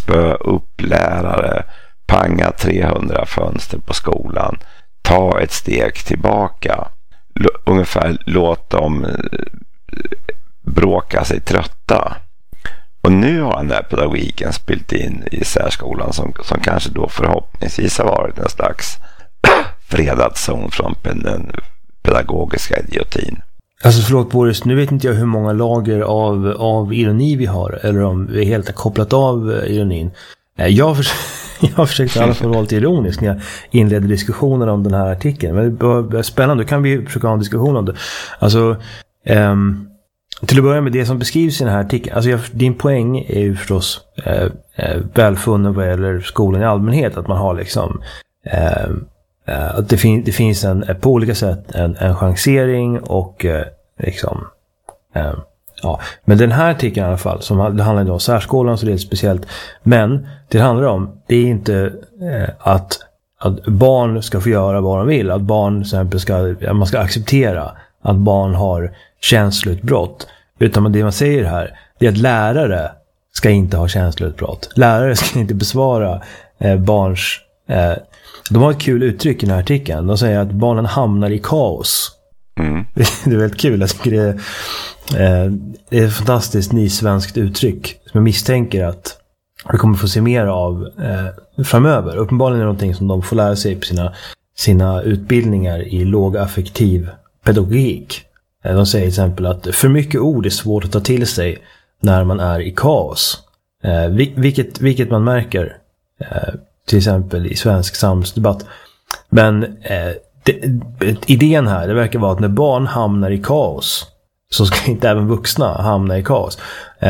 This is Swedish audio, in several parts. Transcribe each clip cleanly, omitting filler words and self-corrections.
spö upp lärare, panga 300 fönster på skolan, ta ett steg tillbaka, ungefär låt dem bråka sig trötta. Och nu har den där pedagogiken spilt in i särskolan som kanske då förhoppningsvis har varit en slags fredad zon från den pedagogiska idiotin. Alltså förlåt Boris, nu vet inte jag hur många lager av ironi vi har, eller om vi helt har kopplat av ironin. Jag har försökt i alla fall vara lite ironisk när jag inledde diskussionen om den här artikeln. Men det var spännande, då kan vi försöka ha en diskussion om det. Alltså, till att börja med det som beskrivs i den här artikeln. Alltså din poäng är ju förstås välfunnen vad gäller skolan i allmänhet. Att man har liksom att det finns på olika sätt en chansering och liksom ja. Men den här artikeln i alla fall, det handlar inte om särskolan så det är speciellt. Men det handlar om, det är inte att barn ska få göra vad de vill. Att barn till exempel man ska acceptera att barn har känsloutbrott. Utan det man säger här, det är att lärare ska inte ha känsloutbrott. Lärare ska inte besvara barns... de har ett kul uttryck i den här artikeln. De säger att barnen hamnar i kaos. Mm. Det är väldigt kul. Jag tycker det är ett fantastiskt nysvenskt uttryck som jag misstänker att vi kommer få se mer av framöver. Uppenbarligen är det någonting som de får lära sig på sina utbildningar i lågaffektiv pedagogik. De säger till exempel att för mycket ord är svårt att ta till sig när man är i kaos. Vilket man märker till exempel i svensk samhällsdebatt. Men idén här, det verkar vara att när barn hamnar i kaos så ska inte även vuxna hamna i kaos.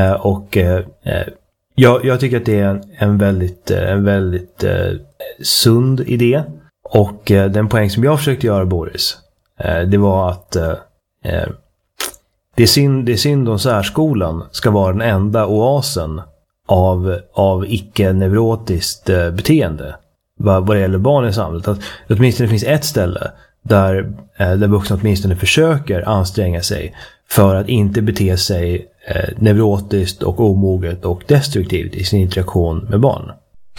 Jag tycker att det är en väldigt sund idé. Och den poäng som jag försökte göra, Boris, det var att det är synd om särskolan ska vara den enda oasen av icke-neurotiskt beteende vad det gäller barn i samhället. Att åtminstone det finns ett ställe där vuxna åtminstone försöker anstränga sig för att inte bete sig neurotiskt och omoget och destruktivt i sin interaktion med barn.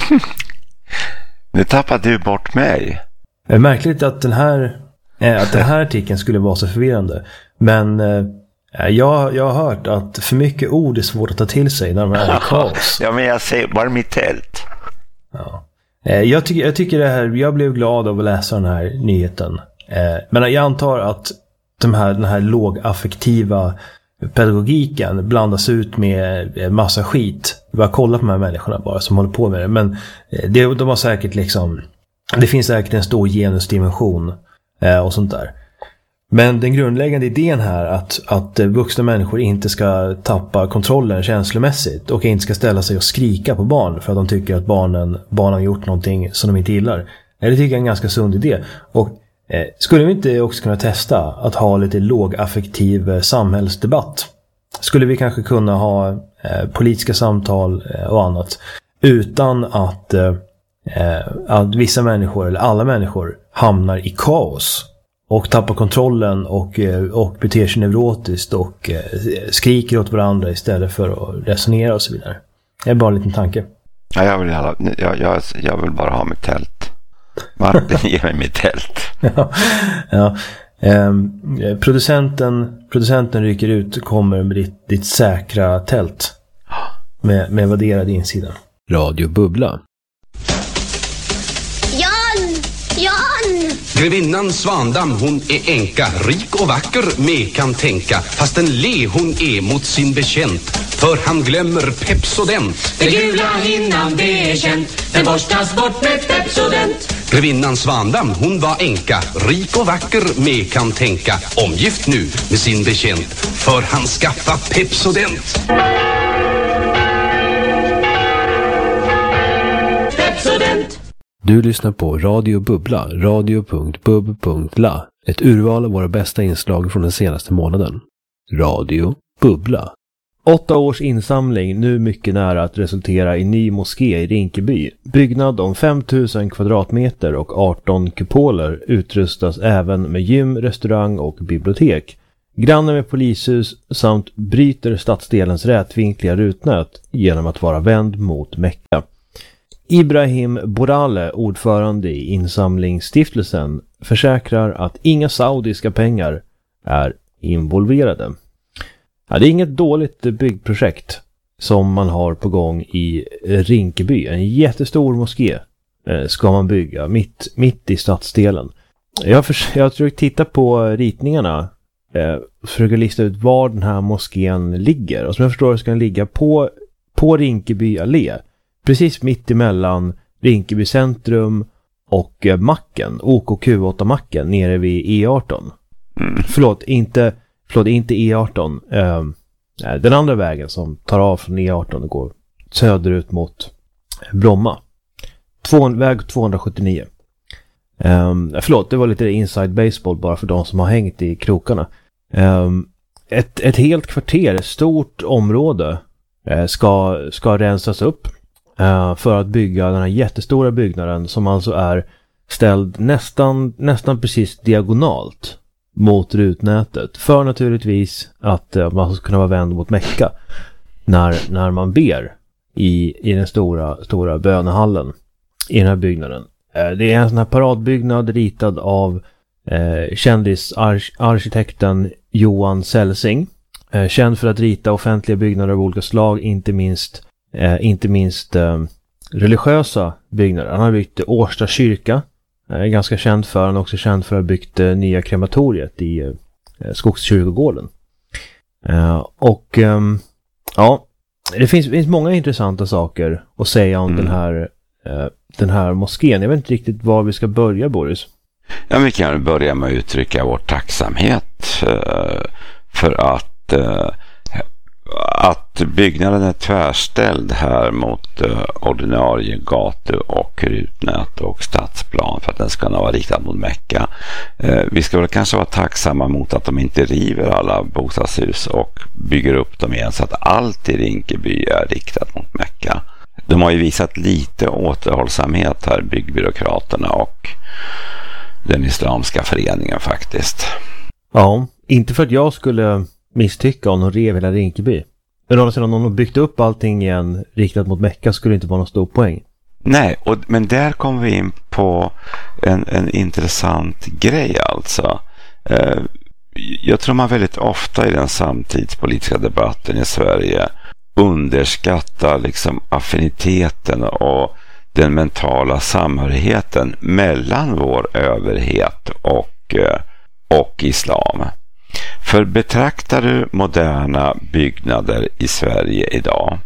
Nu tappade du bort mig. Det är märkligt att den här artikeln skulle vara så förvirrande. Men jag har hört att för mycket ord är svårt att ta till sig när man är i kaos. Ja, men jag säger bara mitt tält. Ja. Jag tycker det här, jag blev glad av att läsa den här nyheten. Men jag antar att den här lågaffektiva pedagogiken blandas ut med massa skit. Bara kolla på de här människorna bara som håller på med det. Men de har säkert liksom, det finns säkert en stor genusdimension och sånt där. Men den grundläggande idén här att vuxna människor inte ska tappa kontrollen känslomässigt och inte ska ställa sig och skrika på barn för att de tycker att barnen har gjort någonting som de inte gillar. Det tycker jag är en ganska sund idé. Och skulle vi inte också kunna testa att ha lite lågaffektiv samhällsdebatt? Skulle vi kanske kunna ha politiska samtal och annat utan att vissa människor eller alla människor hamnar i kaos och tappar kontrollen och beter sig neurotiskt och skriker åt varandra istället för att resonera och så vidare. Det är bara en liten tanke. Ja, jag vill bara ha mitt tält. Martin, ge mig mitt tält. Ja. Producenten rycker ut, kommer med ditt säkra tält med vadderad insida. Radio Bubbla. Jan! Grevinnan Svandam, hon är änka, rik och vacker, med kan tänka. Fast en le hon är mot sin bekänt, för han glömmer Pepsodent. Den gula hinnan, det är känt, den borstas bort med Pepsodent. Grevinnan Svandam, hon var änka, rik och vacker, med kan tänka. Omgift nu med sin bekänt, för han skaffa Pepsodent. Pepsodent. Du lyssnar på Radio Bubbla, radio.bub.la. Ett urval av våra bästa inslag från den senaste månaden. Radio Bubbla. 8 års insamling, nu mycket nära att resultera i ny moské i Rinkeby. Byggnad om 5000 kvadratmeter och 18 kupoler utrustas även med gym, restaurang och bibliotek. grannar med polishus samt bryter stadsdelens rätvinkliga rutnät genom att vara vänd mot Mecka. Ibrahim Borale, ordförande i insamlingsstiftelsen, försäkrar att inga saudiska pengar är involverade. Ja, det är inget dåligt byggprojekt som man har på gång i Rinkeby. En jättestor moské ska man bygga mitt i stadsdelen. Jag har försökt titta på ritningarna, försöker lista ut var den här moskén ligger. Och som jag förstår ska den ligga på Rinkeby allé. Precis mitt emellan Rinkeby centrum och macken, OKQ8-macken nere vid E18. Förlåt, inte E18. Den andra vägen som tar av från E18 och går söderut mot Bromma. Väg 279. Förlåt, det var lite inside baseball bara för de som har hängt i krokarna. Ett helt kvarter, ett stort område ska rensas upp för att bygga den här jättestora byggnaden som alltså är ställd nästan precis diagonalt mot rutnätet, för naturligtvis att man ska kunna vara vänd mot Mecka när man ber i den stora bönehallen i den här byggnaden. Det är en sån här paradbyggnad ritad av kändisarkitekten Johan Celsing, känd för att rita offentliga byggnader av olika slag, inte minst religiösa byggnader. Han har byggt Årsta kyrka, ganska känd för. Han är också känd för att ha byggt nya krematoriet i Skogskyrkogården. Det finns många intressanta saker att säga om den här moskén. Jag vet inte riktigt var vi ska börja, Boris. Ja, vi kan börja med att uttrycka vår tacksamhet för att byggnaden är tvärställd här mot ordinarie gatu- och rutnät och stadsplan för att den ska vara riktad mot Mecka. Vi ska väl kanske vara tacksamma mot att de inte river alla bostadshus och bygger upp dem igen så att allt i Rinkeby är riktat mot Mecka. De har ju visat lite återhållsamhet här, byggbyråkraterna och den islamska föreningen faktiskt. Ja, inte för att jag skulle misstycka om de rev hela Rinkeby. Men om de har byggt upp allting igen riktat mot Mecka skulle det inte vara någon stor poäng. Nej, men där kommer vi in på en intressant grej alltså. Jag tror man väldigt ofta i den samtidspolitiska debatten i Sverige underskattar liksom affiniteten och den mentala samhörigheten mellan vår överhet och islam. För betraktar du moderna byggnader i Sverige idag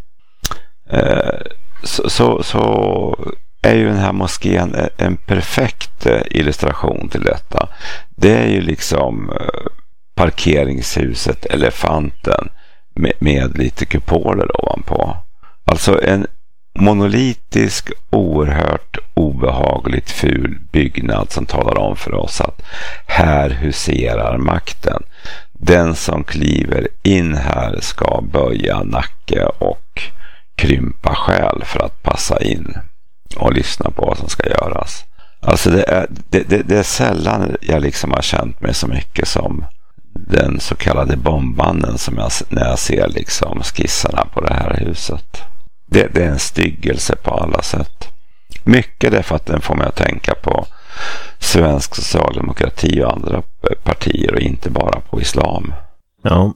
så är ju den här moskén en perfekt illustration till detta. Det är ju liksom parkeringshuset Elefanten med lite kupoler ovanpå. Alltså en monolitisk, oerhört obehagligt ful byggnad som talar om för oss att här huserar makten. Den som kliver in här ska böja nacke och krympa själ för att passa in och lyssna på vad som ska göras. Alltså det är sällan jag liksom har känt mig så mycket som den så kallade bombmannen som när jag ser liksom skissarna på det här huset. Det är en styggelse på alla sätt. Mycket därför att den får mig att tänka på svensk socialdemokrati och andra partier och inte bara på islam. Ja.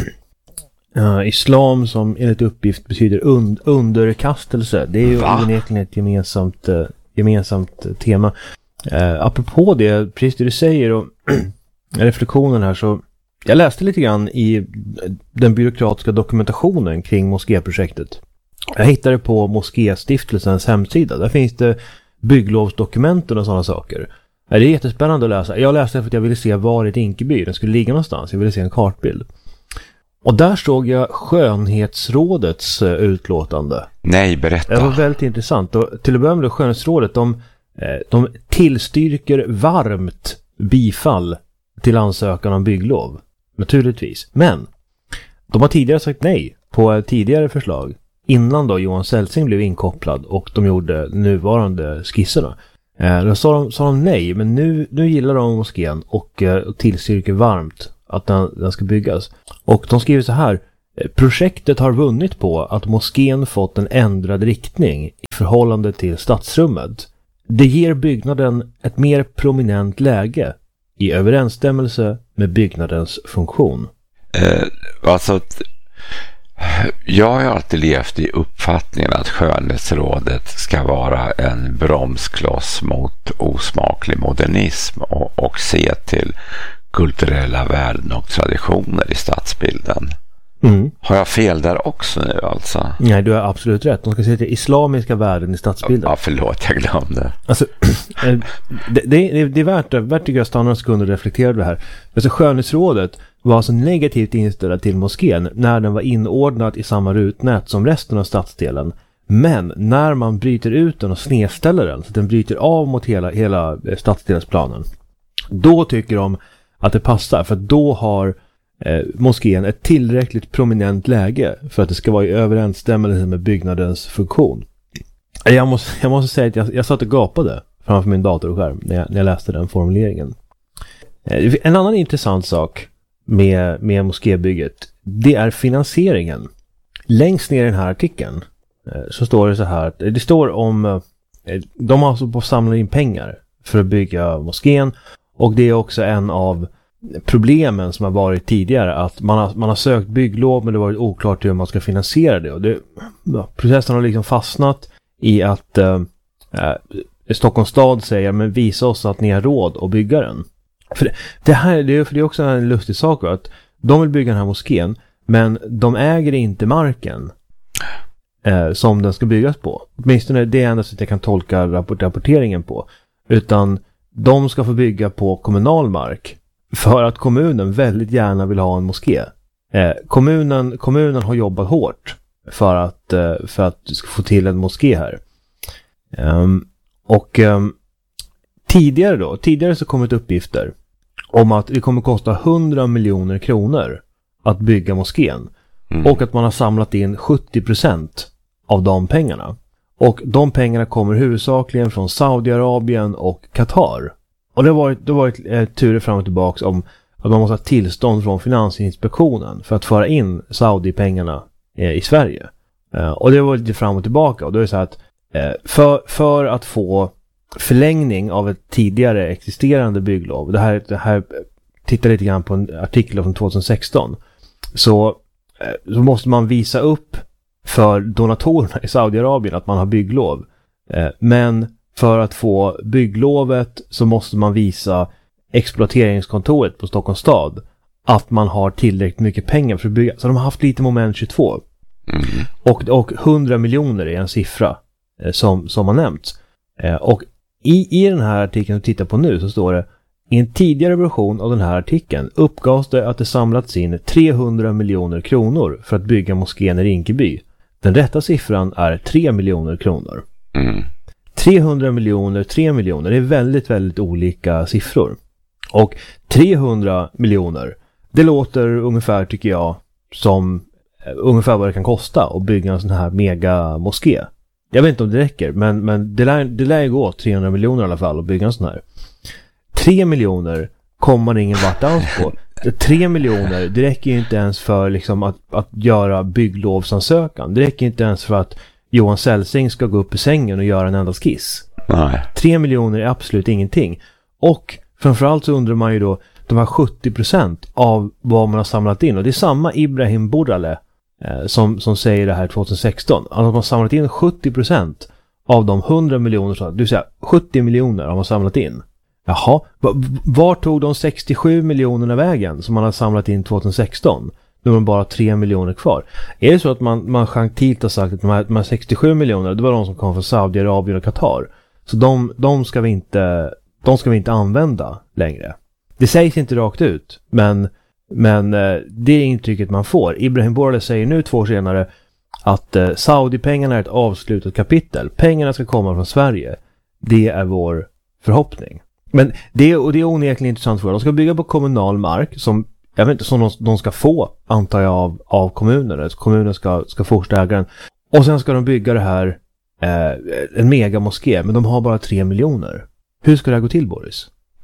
Islam som enligt uppgift betyder underkastelse. Det är ju egentligen ett gemensamt tema. Apropå det, precis det du säger och reflektionen här, så jag läste lite grann i den byråkratiska dokumentationen kring mosképrojektet. Jag hittade på Moskéstiftelsens hemsida. Där finns det bygglovsdokumenten och sådana saker. Det är jättespännande att läsa. Jag läste för att jag ville se var i Rinkeby den skulle ligga någonstans. Jag ville se en kartbild. Och där såg jag Skönhetsrådets utlåtande. Nej, berätta. Det var väldigt intressant. Och till att börja med Skönhetsrådet, de tillstyrker varmt bifall till ansökan om bygglov. Naturligtvis. Men de har tidigare sagt nej på tidigare förslag. Innan då Johan Celsing blev inkopplad och de gjorde nuvarande skisserna. Då sa de nej, men nu gillar de moskén och tillstyrker varmt att den ska byggas. Och de skriver så här: projektet har vunnit på att moskén fått en ändrad riktning i förhållande till stadsrummet. Det ger byggnaden ett mer prominent läge i överensstämmelse med byggnadens funktion. Jag har alltid levt i uppfattningen att skönhetsrådet ska vara en bromskloss mot osmaklig modernism och se till kulturella värden och traditioner i stadsbilden. Har jag fel där också nu alltså? Nej, du har absolut rätt. De ska se till islamiska värden i stadsbilden. Ja, förlåt, jag glömde. Alltså, det är värt tycker jag, stanna en sekund och reflektera över det här. Alltså, skönhetsrådet var alltså negativt inställd till moskén när den var inordnad i samma rutnät som resten av stadsdelen. Men när man bryter ut den och snedställer den så att den bryter av mot hela stadsdelsplanen, då tycker de att det passar, för då har moskén ett tillräckligt prominent läge för att det ska vara i överensstämmelse med byggnadens funktion. Jag måste säga att jag satt och gapade framför min datorskärm när jag läste den formuleringen. En annan intressant sak med moskébygget, det är finansieringen. Längst ner i den här artikeln så står det så här att det står om de har alltså på att samla in pengar för att bygga moskén, och det är också en av problemen som har varit tidigare, att man har sökt bygglov men det har varit oklart hur man ska finansiera det, och processen har liksom fastnat i att Stockholms stad säger, men visa oss att ni har råd att bygga den. För det är också en lustig sak, att de vill bygga den här moskén, men de äger inte marken som den ska byggas på. Åtminstone det är enda sättet jag kan tolka rapporteringen på. Utan de ska få bygga på kommunal mark för att kommunen väldigt gärna vill ha en moské. Kommunen har jobbat hårt för att få till en moské här. Tidigare så kommit uppgifter om att det kommer kosta 100 miljoner kronor att bygga moskén. Och att man har samlat in 70% av de pengarna. Och de pengarna kommer huvudsakligen från Saudiarabien och Qatar. Och det har varit turer fram och tillbaka om att man måste ha tillstånd från Finansinspektionen för att föra in Saudi-pengarna i Sverige. Och det var lite fram och tillbaka. Och då är det så att för att få förlängning av ett tidigare existerande bygglov, det här tittar lite grann på en artikel från 2016, så måste man visa upp för donatorerna i Saudiarabien att man har bygglov. Men för att få bygglovet så måste man visa exploateringskontoret på Stockholms stad att man har tillräckligt mycket pengar för att bygga. Så de har haft lite moment 22. Och 100 miljoner är en siffra som har nämnts. Och i den här artikeln du tittar på nu så står det: i en tidigare version av den här artikeln uppgavs det att det samlats in 300 miljoner kronor för att bygga moskén i Rinkeby. Den rätta siffran är 3 miljoner kronor. 300 miljoner, 3 miljoner, det är väldigt, väldigt olika siffror. Och 300 miljoner, det låter ungefär, tycker jag, som ungefär vad det kan kosta att bygga en sån här mega moské. Jag vet inte om det räcker, men det lär gå 300 miljoner i alla fall att bygga en sån här. 3 miljoner kommer man ingen vart alls på. 3 miljoner, det räcker ju inte ens för liksom att göra bygglovsansökan. Det räcker inte ens för att Johan Selsing ska gå upp i sängen och göra en enda skiss. Nej. 3 miljoner är absolut ingenting. Och framförallt så undrar man ju då de här 70% av vad man har samlat in. Och det är samma Ibrahim Bourale som säger det här 2016. Att man har samlat in 70% av de 100 miljoner, det vill säga 70 miljoner har man samlat in. Jaha, var tog de 67 miljonerna vägen som man har samlat in 2016? Nu är det bara 3 miljoner kvar. Är det så att man gentilt har sagt att de här 67 miljoner, det var de som kom från Saudiarabien och Qatar. Så de ska vi inte använda längre. Det sägs inte rakt ut, men det är intrycket man får. Ibrahim Bourale säger nu 2 år senare att Saudi-pengarna är ett avslutat kapitel. Pengarna ska komma från Sverige. Det är vår förhoppning. Men det är onekligen intressant för dem. De ska bygga på kommunal mark som jag vet inte, som de ska få, antar jag, av kommunen. Kommunen ska fortsätta äga den. Och sen ska de bygga det här en mega moské, men de har bara 3 miljoner. Hur ska det här gå till, Boris?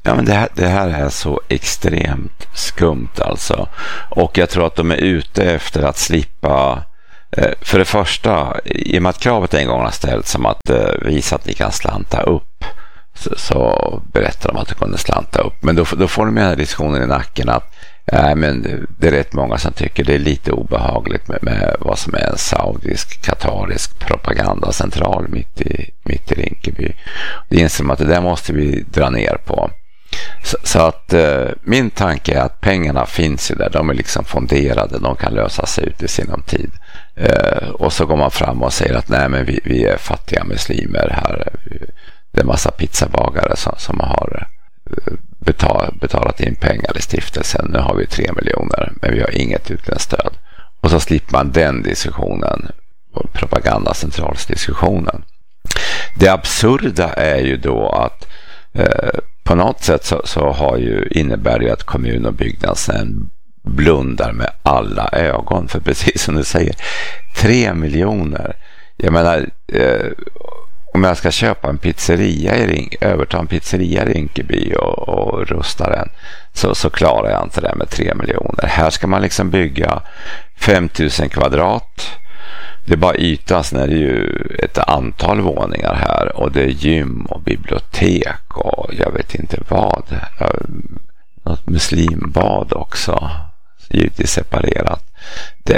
Ja, men det här är så extremt skumt alltså. Och jag tror att de är ute efter att slippa, för det första, i och med att kravet en gång har ställts som att visa att ni kan slanta upp, så berättar de att de kunde slanta upp. Men då får de här diskussionen i nacken att men det är rätt många som tycker det är lite obehagligt med vad som är en saudisk, katarisk propagandacentral mitt i Rinkeby. Det inser man att det där måste vi dra ner på. Så att min tanke är att pengarna finns ju där, de är liksom fonderade, de kan lösas ut i sinom tid. Och så går man fram och säger att nej, men vi är fattiga muslimer här. Det är en massa pizzabagare som har betalat in pengar i stiftelsen. Nu har vi 3 miljoner, men vi har inget utländskt stöd. Och så slipper man den diskussionen, propagandacentralsdiskussionen. Det absurda är ju då att på något sätt så innebär det att kommun och byggnadsnämnd blundar med alla ögon. För precis som du säger, 3 miljoner. Jag menar, om jag ska köpa en pizzeria överta en pizzeria i Rinkeby och rusta den, så klarar jag inte det med 3 miljoner. Här ska man liksom bygga 5000 kvadrat. Det är bara ytan, sen är det ju ett antal våningar här, och det är gym och bibliotek och jag vet inte vad. Något muslimbad också, givetvis separerat. Det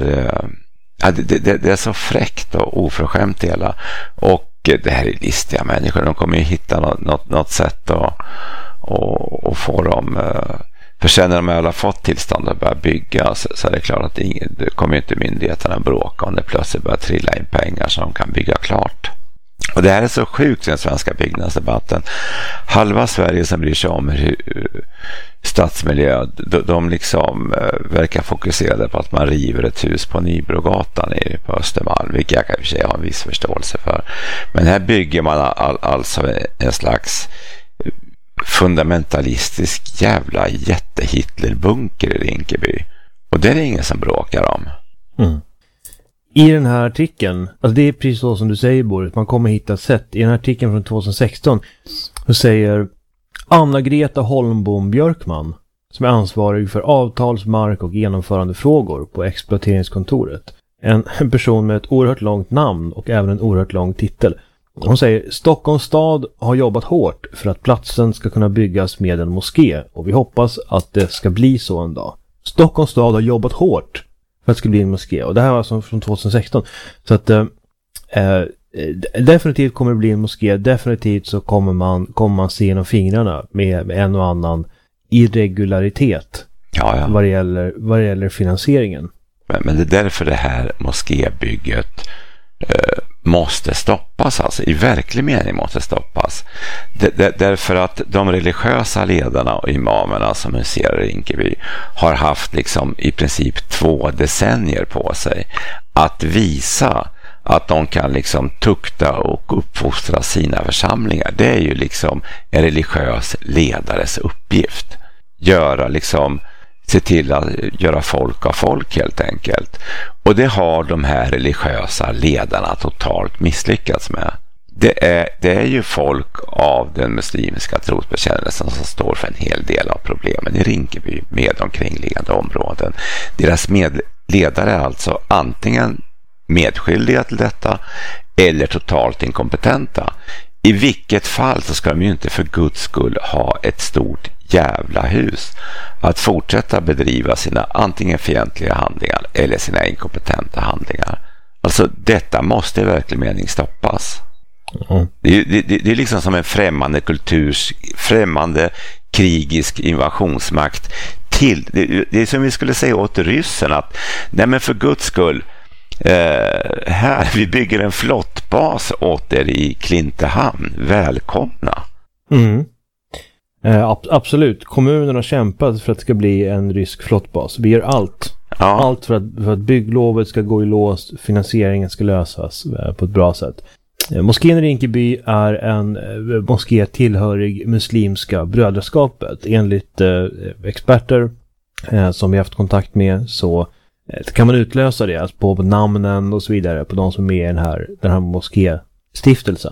är så fräckt och oförskämt hela. Och det här är listiga människor. De kommer ju hitta något sätt och få dem. För sen när de har fått tillstånd att börja bygga, så är det klart att det kommer inte myndigheterna bråka om det plötsligt börjar trilla in pengar så de kan bygga klart. Och det här är så sjukt i den svenska byggnadsdebatten. Halva Sverige som bryr sig om stadsmiljö, de liksom verkar fokuserade på att man river ett hus på Nybrogatan på Östermalm, vilket jag kan i och för sig ha en viss förståelse för. Men här bygger man alltså en slags fundamentalistisk jävla jättehitlerbunker i Rinkeby. Och det är ingen som bråkar om. Mm. I den här artikeln, alltså det är precis så som du säger, Boris, man kommer hitta ett sätt. I den här artikeln från 2016 så säger Anna-Greta Holmbom Björkman, som är ansvarig för avtals-, mark- och genomförandefrågor på exploateringskontoret. En person med ett oerhört långt namn och även en oerhört lång titel. Hon säger: Stockholms stad har jobbat hårt för att platsen ska kunna byggas med en moské, och vi hoppas att det ska bli så en dag. Stockholms stad har jobbat hårt för att det ska bli en moské, och det här var alltså från 2016. Så att definitivt kommer det bli en moské. Definitivt så kommer man se genom fingrarna med en och annan irregularitet vad det gäller finansieringen. Men det är därför det här moskébygget måste stoppas, alltså i verklig mening måste stoppas. Därför att de religiösa ledarna och imamerna som huserar i Rinkeby har haft liksom i princip 2 decennier på sig att visa att de kan liksom tukta och uppfostra sina församlingar. Det är ju liksom en religiös ledares uppgift. Se till att göra folk av folk helt enkelt. Och det har de här religiösa ledarna totalt misslyckats med. Det är ju folk av den muslimska trosbekännelsen som står för en hel del av problemen i Rinkeby med omkringliggande områden. Deras ledare är alltså antingen medskyldiga till detta eller totalt inkompetenta. I vilket fall så ska de ju inte för Guds skull ha ett stort jävla hus att fortsätta bedriva sina antingen fientliga handlingar eller sina inkompetenta handlingar. Alltså detta måste i verklig mening stoppas. Mm. Det är liksom som en främmande främmande krigisk invasionsmakt till. Det är som vi skulle säga åt ryssen att nej, men för Guds skull, här, vi bygger en flottbas åt er i Klintehamn. Välkomna. Mm. Absolut. Kommunen har kämpat för att det ska bli en rysk flottbas. Vi gör allt. Ja. Allt för att bygglovet ska gå i lås, finansieringen ska lösas på ett bra sätt. Moskén i Rinkeby är en moské tillhörig muslimska brödraskapet. Enligt experter som vi haft kontakt med så kan man utlösa det alltså på namnen och så vidare på de som är med i den här moskéstiftelsen.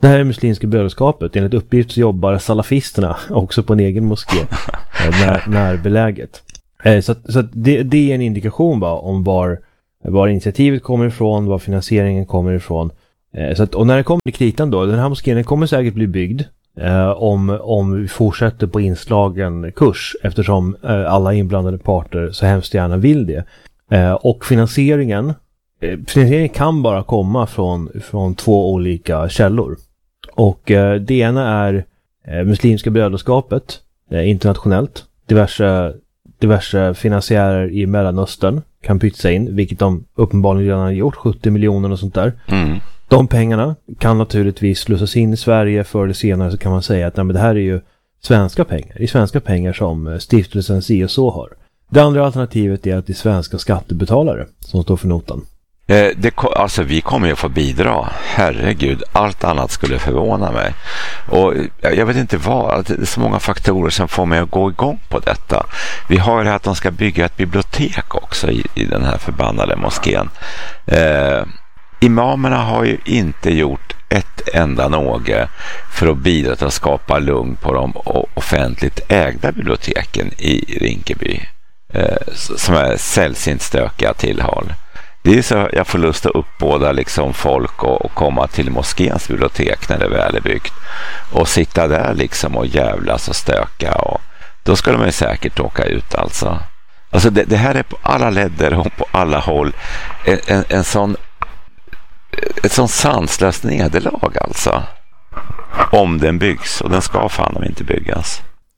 Det här är Muslimska brödraskapet. Enligt uppgift så jobbar salafisterna också på en egen moské när beläget. Så att det är en indikation bara om var initiativet kommer ifrån, var finansieringen kommer ifrån. Och när det kommer till kritan då, den här moskén kommer säkert bli byggd om vi fortsätter på inslagen kurs, eftersom alla inblandade parter så hemskt gärna vill det. Och finansieringen kan bara komma från 2 olika källor. Och det ena är Muslimska brödraskapet internationellt. Diverse finansiärer i Mellanöstern kan pytsa in, vilket de uppenbarligen redan har gjort, 70 miljoner och sånt där. De pengarna kan naturligtvis slussas in i Sverige. Förr eller senare så kan man säga att nej, men det här är ju svenska pengar. Det är svenska pengar som stiftelsen si och så har. Det andra alternativet är att det är svenska skattebetalare som står för notan. Alltså vi kommer ju få bidra. Herregud, allt annat skulle förvåna mig. Och jag vet inte vad, det är så många faktorer som får mig att gå igång på detta. Vi har ju det att de ska bygga ett bibliotek också i den här förbannade moskén. Imamerna har ju inte gjort ett enda något för att bidra till att skapa lugn på de offentligt ägda biblioteken i Rinkeby som är sällsynt stökiga tillhåll. Det är så jag får lust att uppbåda liksom folk och komma till moskéns bibliotek när det väl är byggt och sitta där liksom och jävlas och stöka, och då ska de ju säkert åka ut alltså. Alltså det här är på alla ledder och på alla håll ett sån sanslöst nederlag alltså. Om den byggs, och den ska fan inte byggas.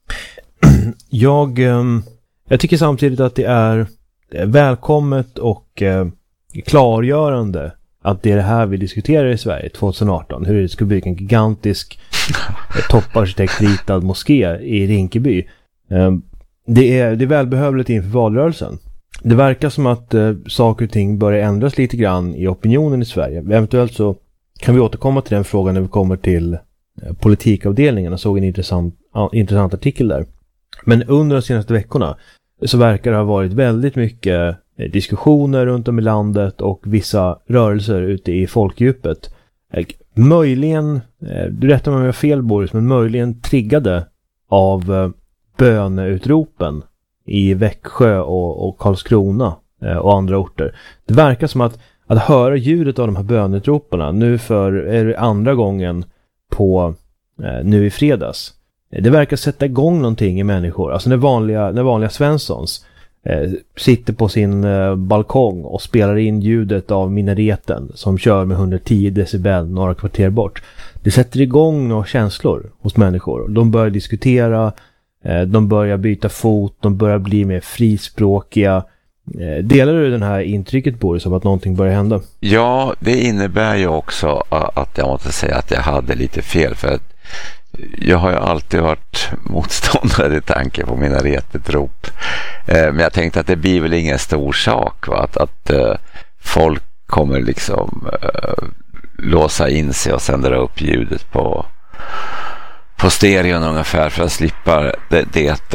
Jag tycker samtidigt att det är välkommet och klargörande att det är det här vi diskuterar i Sverige 2018. Hur det ska bygga en gigantisk topparkitektritad moské i Rinkeby. Det är välbehövligt inför valrörelsen. Det verkar som att saker och ting börjar ändras lite grann i opinionen i Sverige. Eventuellt så kan vi återkomma till den frågan när vi kommer till politikavdelningen. Jag såg en intressant artikel där. Men under de senaste veckorna så verkar det ha varit väldigt mycket diskussioner runt om i landet och vissa rörelser ute i folkdjupet. Möjligen, du rättar mig om jag har fel, Boris, men möjligen triggade av böneutropen i Växjö och Karlskrona och andra orter. Det verkar som att höra ljudet av de här böneutroparna nu är det andra gången nu i fredags. Det verkar sätta igång någonting i människor. Alltså när vanliga Svenssons sitter på sin balkong och spelar in ljudet av minareten som kör med 110 decibel några kvarter bort. Det sätter igång några känslor hos människor. De börjar diskutera, de börjar byta fot, de börjar bli mer frispråkiga. Delar du den här intrycket, Boris, av att någonting börjar hända? Ja, det innebär ju också att jag måste säga att jag hade lite fel, för att jag har ju alltid varit motståndare till tanken på minaretutrop. Men jag tänkte att det blir väl ingen stor sak, va? Att folk kommer liksom låsa in sig och sen dra upp ljudet på stereon ungefär för att slippa det.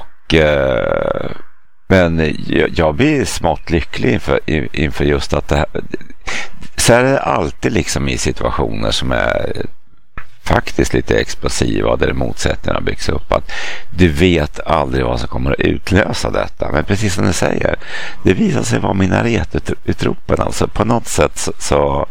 Men jag blir smått lycklig inför just att det här. Så är det alltid liksom i situationer som är faktiskt lite explosiva där motsättningarna byggs upp, att du vet aldrig vad som kommer att utlösa detta. Men precis som du säger, det visar sig vara minaretutropen. Alltså på något sätt så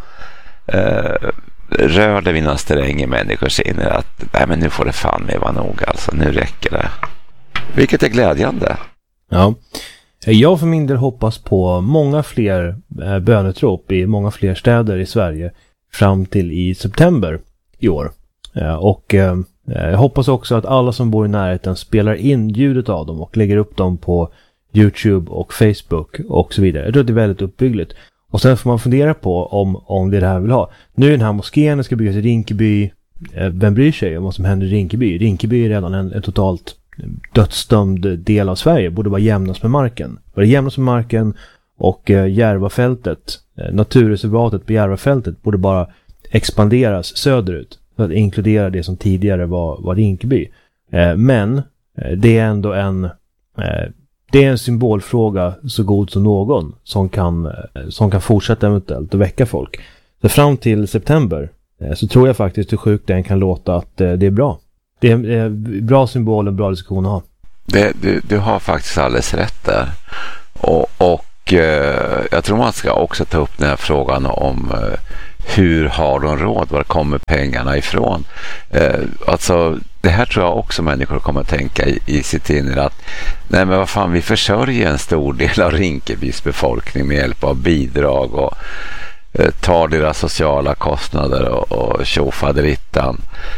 rörde vi några sträng i människors inne att nej, men nu får det fan med vara nog, alltså nu räcker det. Vilket är glädjande. Ja, jag för min del hoppas på många fler bönetrop i många fler städer i Sverige fram till i september i år. Och jag hoppas också att alla som bor i närheten spelar in ljudet av dem och lägger upp dem på YouTube och Facebook och så vidare. Jag tror att det är väldigt uppbyggligt. Och sen får man fundera på om det är det här vill ha. Nu är den här moskén ska byggas i Rinkeby. Vem bryr sig om vad som händer i Rinkeby? Rinkeby är redan en totalt dödsdömd del av Sverige. Borde bara jämnas med marken. Borde jämnas med marken, och Järvafältet, naturreservatet på Järvafältet borde bara expanderas söderut för att inkludera det som tidigare var Rinkeby. Men det är ändå det är en symbolfråga så god som någon som kan fortsätta eventuellt och väcka folk. Så fram till september så tror jag faktiskt hur sjukt den kan låta att det är bra. Det är en bra symbol och en bra diskussion att ha. Du har faktiskt alldeles rätt där. Och jag tror man ska också ta upp den här frågan om hur har de råd? Var kommer pengarna ifrån? Alltså, det här tror jag också människor kommer att tänka i sitt inre att nej men vad fan, vi försörjer en stor del av Rinkebys befolkning med hjälp av bidrag och tar deras sociala kostnader och tjofaderittan.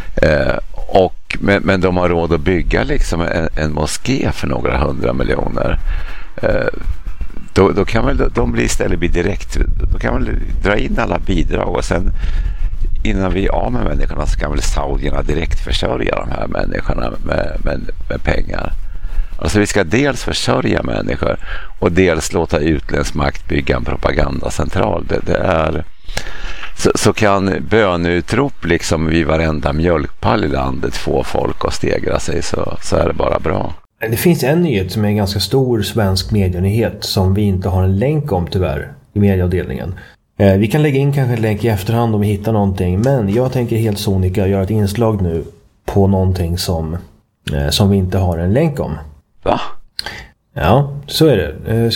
Men de har råd att bygga liksom en moské för några 100 miljoner. Då kan väl de bli direkt, då kan man dra in alla bidrag och sen innan vi är av med människorna så kan väl saudierna direkt försörja de här människorna med pengar. Alltså vi ska dels försörja människor och dels låta utländsk makt bygga en propagandacentral. Det är så kan bönutrop liksom vid varenda mjölkpall i landet få folk att stegra sig, så är det bara bra. Det finns en nyhet som är en ganska stor svensk medienyhet som vi inte har en länk om tyvärr i medieavdelningen. Vi kan lägga in kanske en länk i efterhand om vi hittar någonting, men jag tänker helt sonika göra ett inslag nu på någonting som vi inte har en länk om. Va? Ja, så är det.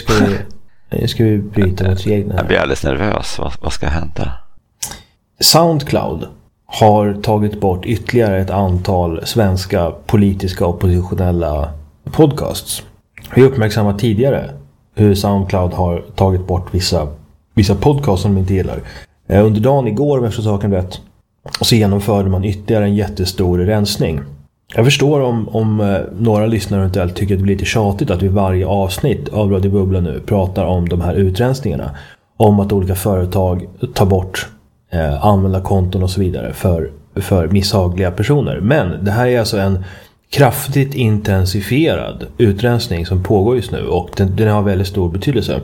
Ska vi bryta mot reglerna? Jag blir alldeles nervös. Vad ska hända? Soundcloud har tagit bort ytterligare ett antal svenska politiska oppositionella podcasts. Vi uppmärksammat tidigare hur Soundcloud har tagit bort vissa podcasts som de inte gillar. Under dagen igår, om jag förstår saken rätt, så genomförde man ytterligare en jättestor rensning. Jag förstår om några lyssnare eventuellt tycker att det blir lite tjatigt att vi varje avsnitt av Radio Bubbla nu pratar om de här utrensningarna. Om att olika företag tar bort användarkonton och så vidare för misshagliga personer. Men det här är alltså en kraftigt intensifierad utrensning som pågår just nu och den har väldigt stor betydelse.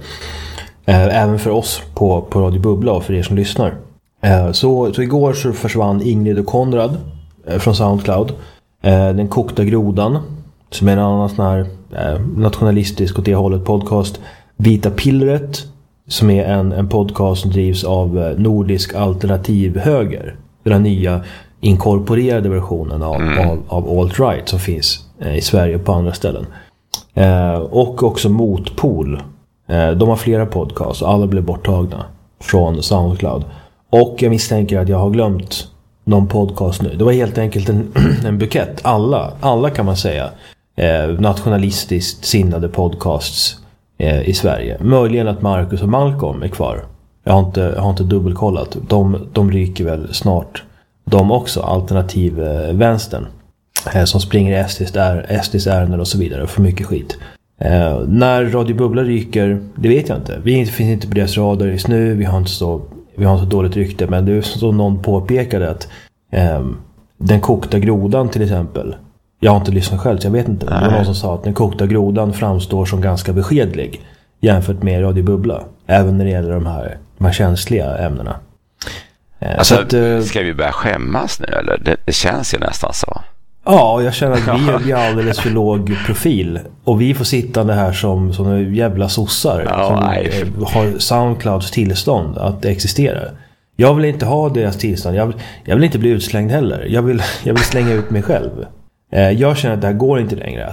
Även för oss på Radio Bubbla och för er som lyssnar. Så igår så försvann Ingrid och Konrad från Soundcloud. Den kokta grodan, som är en annan sån här nationalistisk och det hållet podcast. Vita pillret, som är en podcast som drivs av Nordisk alternativ höger. Den nya inkorporerade versionen av alt-right som finns i Sverige och på andra ställen. Och också Motpol. De har flera podcasts och alla blev borttagna från Soundcloud. Och jag misstänker att jag har glömt någon podcast nu. Det var helt enkelt en bukett. Alla kan man säga nationalistiskt sinnade podcasts i Sverige. Möjligen att Marcus och Malcolm är kvar. Jag har inte dubbelkollat. De ryker väl snart. De också, alternativ vänstern. Som springer i SDs ärenden och så vidare. För mycket skit. När Radio Bubbla ryker, det vet jag inte. Vi finns inte på deras radar just nu. Vi har inte så dåligt rykte. Men det är som någon påpekade att den kokta grodan till exempel. Jag har inte lyssnat själv så jag vet inte. Det var någon som sa att den kokta grodan framstår som ganska beskedlig jämfört med Radio Bubbla. Även när det gäller de här känsliga ämnena. Alltså, ska vi börja skämmas nu eller? Det känns ju nästan så. Ja, jag känner att vi är alldeles för låg profil. Och vi får sitta här som jävla sossar som har Soundclouds tillstånd att existera. Jag vill inte ha deras tillstånd. Jag vill inte bli utslängd heller. Jag vill slänga ut mig själv. Jag känner att det här går inte längre.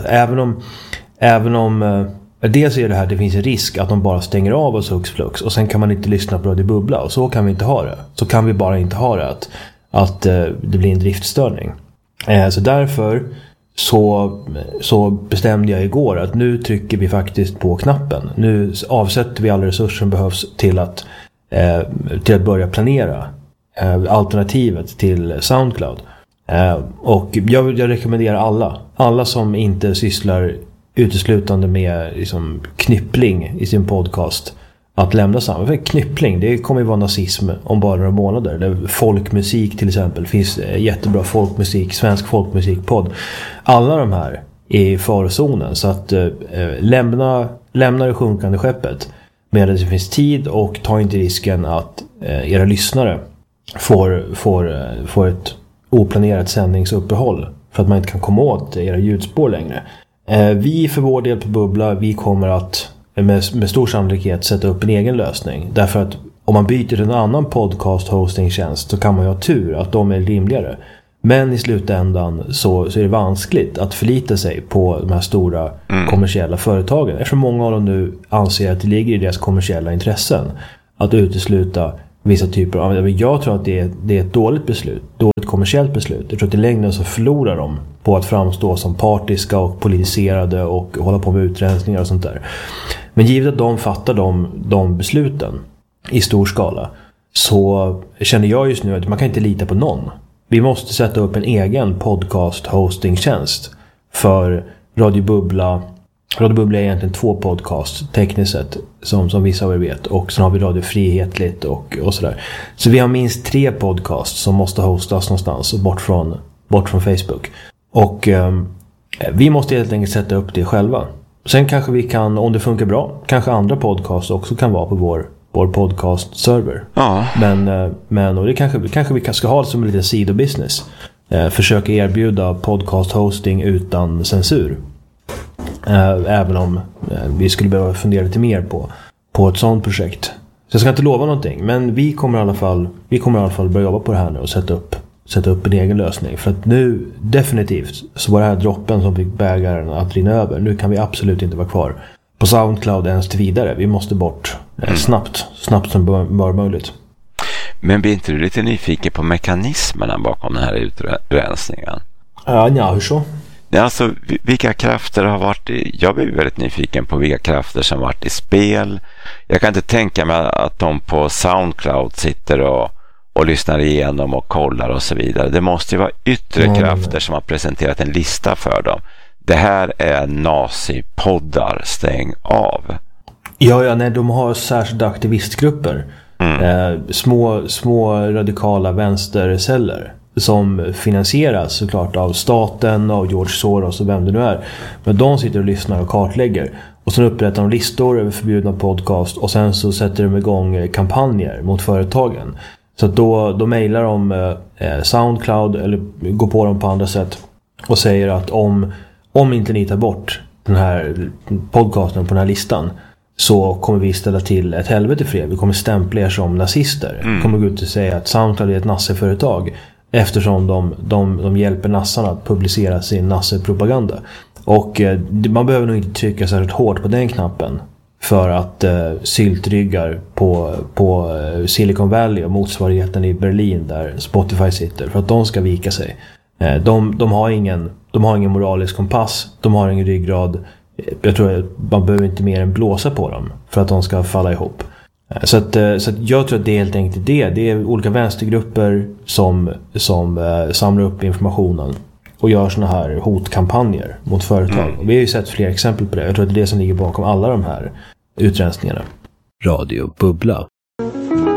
Även om dels är det här, det finns en risk att de bara stänger av oss hux flux. Och sen kan man inte lyssna på Radio Bubbla. Och så kan vi inte ha det. Så kan vi bara inte ha det. Att det blir en driftstörning. Så därför så bestämde jag igår att nu trycker vi faktiskt på knappen. Nu avsätter vi alla resurser som behövs till att börja planera alternativet till Soundcloud. Och jag rekommenderar alla som inte sysslar uteslutande med liksom, knyppling i sin podcast att lämna samma. För knyppling, det kommer ju vara nazism om bara några månader. Folkmusik till exempel, finns jättebra svensk folkmusikpodd. Alla de här är i farozonen, så att lämna det sjunkande skeppet medan det finns tid, och ta inte risken att era lyssnare får ett oplanerat sändningsuppehåll för att man inte kan komma åt era ljudspår längre. Vi för vår del på Bubbla, vi kommer att med stor sannolikhet sätta upp en egen lösning. Därför att om man byter till en annan podcast hostingtjänst så kan man ju ha tur att de är rimligare. Men i slutändan så är det vanskligt att förlita sig på de här stora kommersiella företagen. Eftersom många av dem nu anser att det ligger i deras kommersiella intressen att utesluta vissa typer av... Jag tror att det är ett dåligt beslut, dåligt kommersiellt beslut. Jag tror att i längden så förlorar de på att framstå som partiska och politiserade och hålla på med utrensningar och sånt där. Men givet att de fattar de besluten i stor skala så känner jag just nu att man kan inte lita på någon. Vi måste sätta upp en egen podcast hostingtjänst för Radio Bubbla. Radio Bubbla är egentligen 2 podcasts tekniskt sett som vissa av er vet. Och sen har vi Radio Frihetligt och sådär. Så vi har minst 3 podcasts som måste hostas någonstans bort från Facebook. Och vi måste helt enkelt sätta upp det själva. Sen kanske vi kan, om det funkar bra, kanske andra podcasts också kan vara på vår podcast-server. Ja. Men och det kanske vi ska ha det som en liten sidobusiness. Försöka erbjuda podcast-hosting utan censur. Även om vi skulle behöva fundera lite mer på ett sådant projekt. Så jag ska inte lova någonting. Men vi kommer i alla fall börja jobba på det här nu och sätta upp en egen lösning. För att nu definitivt så var det här droppen som fick bägaren att rinna över. Nu kan vi absolut inte vara kvar på SoundCloud ens till vidare. Vi måste bort snabbt som bara möjligt. Men blir inte du lite nyfiken på mekanismerna bakom den här utrensningen? Ja, hur så? Alltså, vilka krafter har varit jag blir väldigt nyfiken på vilka krafter som varit i spel. Jag kan inte tänka mig att de på SoundCloud sitter och lyssnar igenom och kollar och så vidare. Det måste ju vara yttre krafter som har presenterat en lista för dem. Det här är nazipoddar, stäng av. Ja, nej, de har särskilda aktivistgrupper. Små radikala vänsterceller som finansieras såklart av staten, av George Soros och vem det nu är. Men de sitter och lyssnar och kartlägger. Och sen upprättar de listor över förbjudna podcast och sen så sätter de igång kampanjer mot företagen. Så att då mejlar de SoundCloud eller går på dem på andra sätt och säger att om inte ni tar bort den här podcasten på den här listan så kommer vi ställa till ett helvete för er. Vi kommer stämpla er som nazister. Vi kommer gå ut och säga att SoundCloud är ett nasseföretag eftersom de hjälper nassarna att publicera sin nassepropaganda. Och man behöver nog inte trycka särskilt hårt på den knappen för att syltryggar på Silicon Valley och motsvarigheten i Berlin där Spotify sitter för att de ska vika sig. De har ingen moralisk kompass, de har ingen ryggrad. Jag tror att man behöver inte mer än blåsa på dem för att de ska falla ihop. Så att jag tror att det är helt enkelt det. Det är olika vänstergrupper som samlar upp informationen och gör såna här hotkampanjer mot företag. Vi har ju sett fler exempel på det. Jag tror att det är det som ligger bakom alla de här utrensningarna. Radio Bubbla.